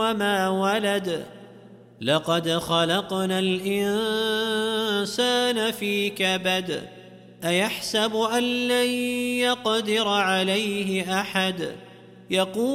وما ولد لقد خلقنا الإنسان في كبد أيحسب أن لن يقدر عليه أحد يقول